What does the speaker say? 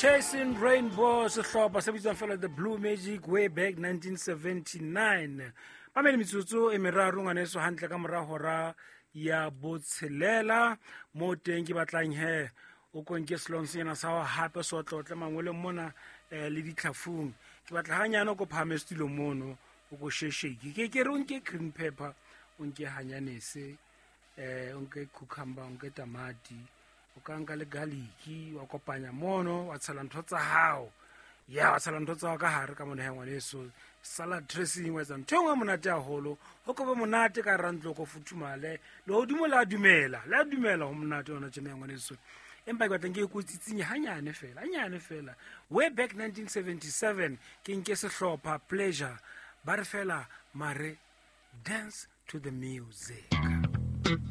Chasing Rainbow sehlopha se bitswang fela The Blue Magic way back 1979 mamele metsotso e meraro ngwaneso hantle ka mora hora ya botshelela mo teng ke batlang he o konke slonsena sa hape so tlotla mangwele mona le ditlhafung ke batla hanyana go phame stilo mono o go shesheki ke re unke green pepper unke hanyanese unke cucumber unke tamati o ka nka le garlic wa kopanya mono wa tshela ntho tsa hao ya wa tshela ntho tsa ka hare ka mona ngwaneso salad dressing wa tsa ntho ngwe monate haholo ho ko be monate ka rantlo go futhumale le ho dumela dumela ho monate ona tsena ngwaneso empa ke batlang ke go tsitsinya hanyane fela way back 1977 ke nke sehlopha pleasure ba re fela mare dance to the music.